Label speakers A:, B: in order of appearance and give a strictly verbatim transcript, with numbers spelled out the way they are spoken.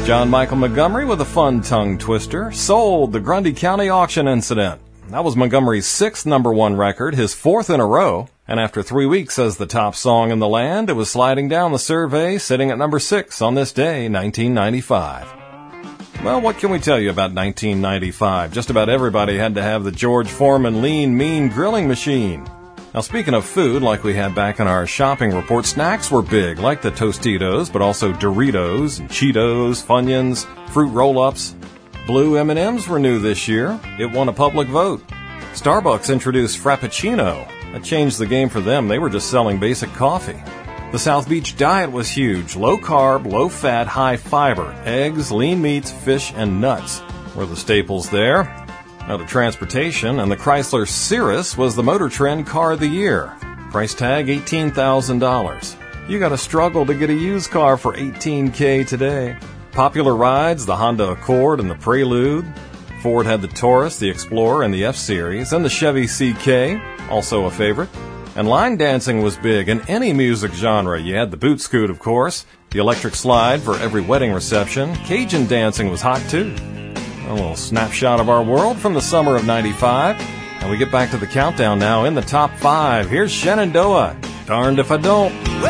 A: John Michael Montgomery with a fun tongue twister. Sold, the Grundy County auction incident. That was Montgomery's sixth number one record, his fourth in a row. And after three weeks as the top song in the land, it was sliding down the survey, sitting at number six on this day, nineteen ninety-five. Well, what can we tell you about nineteen ninety-five? Just about everybody had to have the George Foreman Lean Mean grilling machine. Now, speaking of food, like we had back in our shopping report, snacks were big, like the Tostitos, but also Doritos and Cheetos, Funyuns, Fruit Roll-Ups. Blue M and M's were new this year. It won a public vote. Starbucks introduced Frappuccino. That changed the game for them. They were just selling basic coffee. The South Beach diet was huge. Low carb, low fat, high fiber. Eggs, lean meats, fish, and nuts were the staples there. Now to transportation, and the Chrysler Cirrus was the Motor Trend Car of the Year. Price tag eighteen thousand dollars. You gotta struggle to get a used car for eighteen thousand dollars today. Popular rides, the Honda Accord and the Prelude. Ford had the Taurus, the Explorer, and the F-Series, and the Chevy C K, also a favorite. And line dancing was big in any music genre. You had the boot scoot, of course, the electric slide for every wedding reception. Cajun dancing was hot, too. A little snapshot of our world from the summer of ninety-five. And we get back to the countdown now in the top five. Here's Shenandoah. Darned if I don't.